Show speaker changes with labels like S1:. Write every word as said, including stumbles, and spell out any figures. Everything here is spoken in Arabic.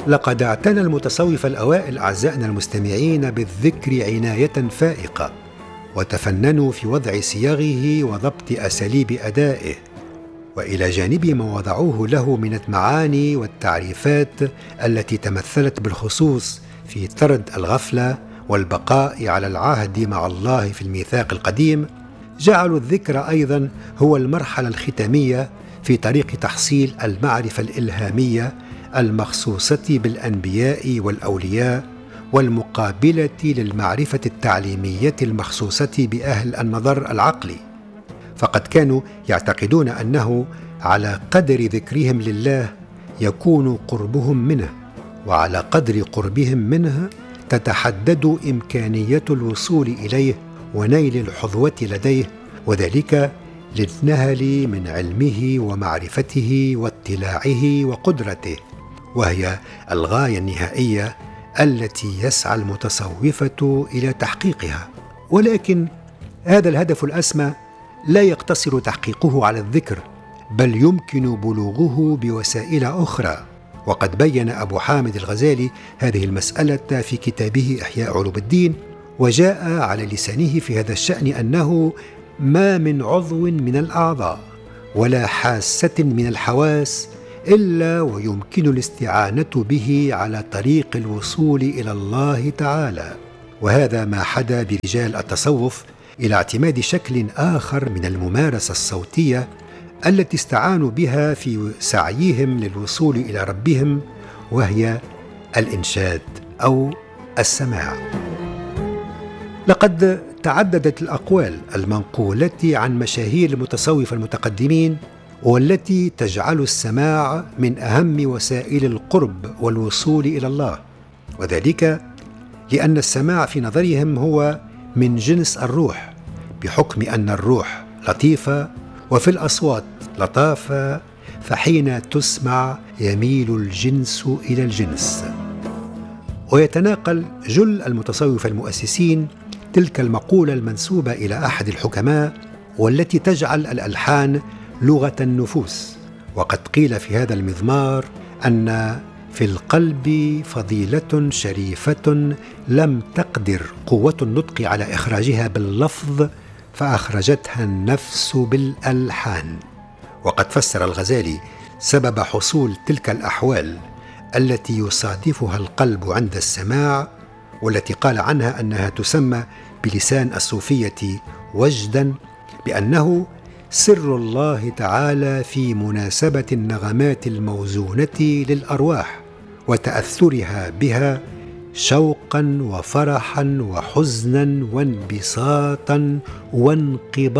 S1: لقد اعتنى المتصوفة الأوائل أعزائنا المستمعين بالذكر عناية فائقة، وتفننوا في وضع صياغه وضبط أساليب أدائه، وإلى جانب ما وضعوه له من المعاني والتعريفات التي تمثلت بالخصوص في طرد الغفلة والبقاء على العهد مع الله في الميثاق القديم، جعلوا الذكر أيضا هو المرحلة الختامية في طريق تحصيل المعرفة الإلهامية المخصوصة بالأنبياء والأولياء، والمقابلة للمعرفة التعليمية المخصوصة بأهل النظر العقلي. فقد كانوا يعتقدون أنه على قدر ذكرهم لله يكون قربهم منه، وعلى قدر قربهم منه تتحدد إمكانية الوصول إليه ونيل الحظوة لديه، وذلك للنهل من علمه ومعرفته واطلاعه وقدرته، وهي الغاية النهائية التي يسعى المتصوفة إلى تحقيقها. ولكن هذا الهدف الأسمى لا يقتصر تحقيقه على الذكر، بل يمكن بلوغه بوسائل أخرى. وقد بين أبو حامد الغزالي هذه المسألة في كتابه إحياء علوم الدين، وجاء على لسانه في هذا الشأن أنه ما من عضو من الأعضاء ولا حاسة من الحواس إلا ويمكن الاستعانة به على طريق الوصول إلى الله تعالى. وهذا ما حدا برجال التصوف إلى اعتماد شكل آخر من الممارسة الصوتية التي استعانوا بها في سعيهم للوصول إلى ربهم، وهي الإنشاد أو السماع. لقد تعددت الأقوال المنقولة عن مشاهير المتصوفة المتقدمين، والتي تجعل السماع من أهم وسائل القرب والوصول إلى الله، وذلك لأن السماع في نظرهم هو من جنس الروح، بحكم أن الروح لطيفة وفي الأصوات لطافة، فحين تسمع يميل الجنس إلى الجنس. ويتناقل جل المتصوفة المؤسسين تلك المقولة المنسوبة إلى أحد الحكماء، والتي تجعل الألحان لغة النفوس. وقد قيل في هذا المضمار أن في القلب فضيلة شريفة لم تقدر قوة النطق على إخراجها باللفظ، فأخرجتها النفس بالألحان. وقد فسر الغزالي سبب حصول تلك الأحوال التي يصادفها القلب عند السماع، والتي قال عنها أنها تسمى بلسان الصوفية وجدا، بأنه سر الله تعالى في مناسبة النغمات الموزونة للأرواح وتأثرها بها شوقا وفرحا وحزنا وانبساطا وانقباضا